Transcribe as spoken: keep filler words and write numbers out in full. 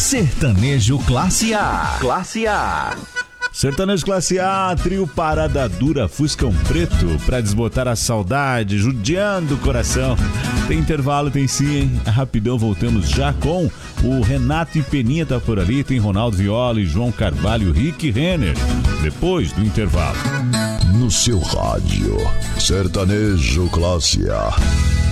Sertanejo Classe A. Classe A. Sertanejo Classe A, trio Parada Dura, Fuscão Preto, pra desbotar a saudade, judiando o coração. Tem intervalo, tem sim, hein? Rapidão, voltamos já com o Renato e Peninha tá por ali, tem Ronaldo Viola e João Carvalho, Rick Renner, depois do intervalo. No seu rádio, Sertanejo Classe A.